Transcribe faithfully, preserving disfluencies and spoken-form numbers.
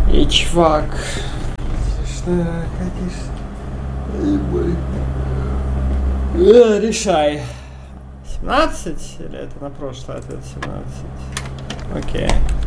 И чувак. Что хотишь? Э, решай. семнадцать или это на прошлый ответ семнадцать? Окей.